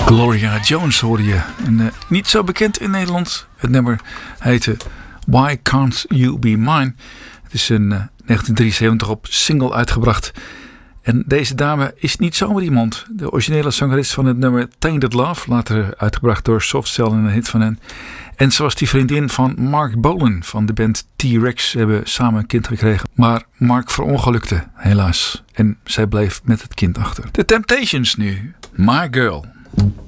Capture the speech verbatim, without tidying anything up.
Gloria Jones hoorde je. En, uh, niet zo bekend in Nederland. Het nummer heette Why Can't You Be Mine. Het is in uh, negentien drieënzeventig op single uitgebracht. En deze dame is niet zomaar iemand. De originele zangeres van het nummer Tainted Love. Later uitgebracht door Soft Cell en een hit van hen. En ze was die vriendin van Mark Bolan van de band T-Rex. Ze hebben samen een kind gekregen. Maar Mark verongelukte helaas. En zij bleef met het kind achter. The Temptations nu. My Girl.